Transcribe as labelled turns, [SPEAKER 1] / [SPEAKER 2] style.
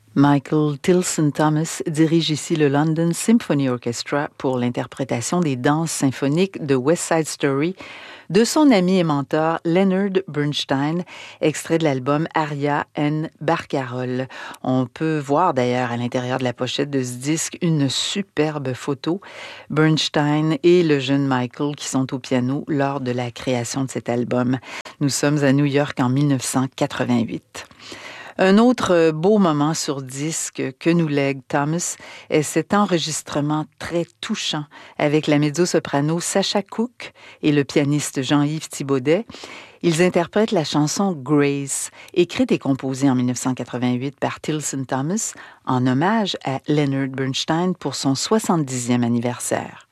[SPEAKER 1] Michael Tilson Thomas dirige ici le London Symphony Orchestra pour l'interprétation des danses symphoniques de West Side Story de son ami et mentor Leonard Bernstein, extrait de l'album Aria and Barcarolle. On peut voir d'ailleurs à l'intérieur de la pochette de ce disque une superbe photo. Bernstein et le jeune Michael qui sont au piano lors de la création de cet album. Nous sommes à New York en 1988. Un autre beau moment sur disque que nous lègue Thomas est cet enregistrement très touchant avec la mezzo-soprano Sacha Cook et le pianiste Jean-Yves Thibaudet. Ils interprètent la chanson Grace, écrite et composée en 1988 par Tilson Thomas en hommage à Leonard Bernstein pour son 70e anniversaire.